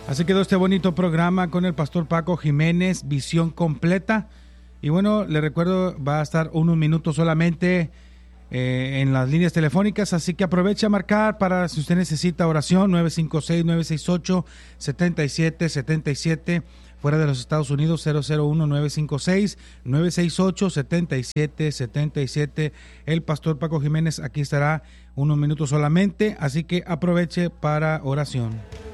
Así quedó este bonito programa con el pastor Paco Jiménez, Visión Completa. Y bueno, le recuerdo, va a estar unos minutos solamente en las líneas telefónicas, así que aproveche a marcar para si usted necesita oración, 956-968-7777, fuera de los Estados Unidos, 001-956-968-7777. El pastor Paco Jiménez aquí estará unos minutos solamente, así que aproveche para oración.